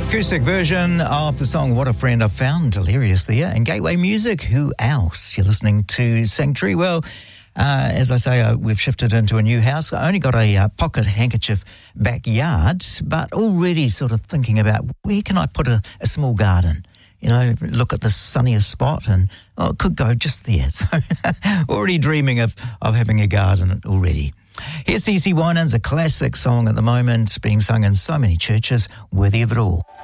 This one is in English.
Acoustic version of the song What a Friend I Found, Delirious there, and Gateway Music, Who Else? You're listening to Sanctuary. Well, as I say, we've shifted into a new house. I only got a pocket handkerchief backyard, but already sort of thinking about where can I put a small garden? You know, look at the sunniest spot and, it could go just there. So already dreaming of having a garden already. Here's CeCe Winans, a classic song at the moment, being sung in so many churches, Worthy of It All.